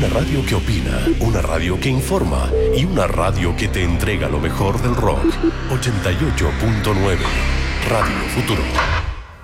Una radio que opina, una radio que informa y una radio que te entrega lo mejor del rock. 88.9 Radio Futuro.